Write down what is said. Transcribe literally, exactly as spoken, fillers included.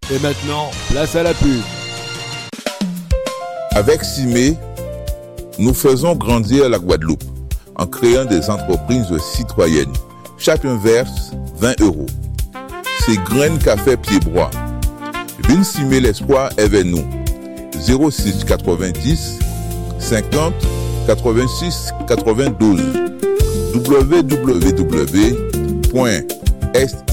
Et maintenant, place à la pub. Avec Cimé, nous faisons grandir la Guadeloupe en créant des entreprises citoyennes. Chacun verse vingt euros. C'est Graines Café Pied-Bois. Vin Cimé l'espoir est vers nous. zéro six quatre-vingt-dix cinquante quatre-vingt-six quatre-vingt-douze w w w point s